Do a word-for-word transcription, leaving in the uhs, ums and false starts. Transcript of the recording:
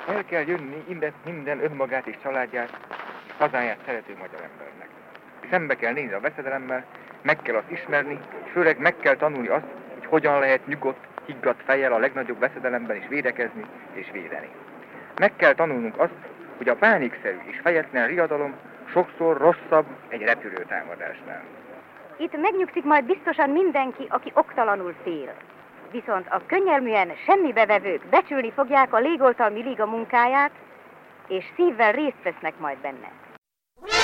El kell jönni minden, minden önmagát és családját és hazáját szerető magyar embernek. Szembe kell nézni a veszedelemmel, meg kell azt ismerni, és főleg meg kell tanulni azt, hogy hogyan lehet nyugodt, higgadt fejjel a legnagyobb veszedelemben is védekezni és védeni. Meg kell tanulnunk azt, hogy a pánikszerű és fejetlen riadalom sokszor rosszabb egy repülőtámadásnál. Itt megnyugszik majd biztosan mindenki, aki oktalanul fél. Viszont a könnyelműen semmibevevők becsülni fogják a légoltalmi liga munkáját, és szívvel részt vesznek majd benne.